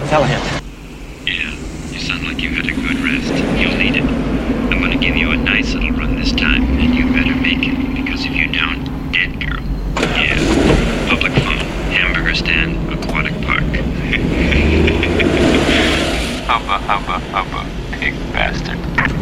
Callahan. Yeah, you sound like you had a good rest. You'll need it. I'm gonna give you a nice little run this time, and you better make it, because if you don't, dead girl. Yeah, public phone, hamburger stand, aquatic park. Hubba, hubba, hubba, pig bastard.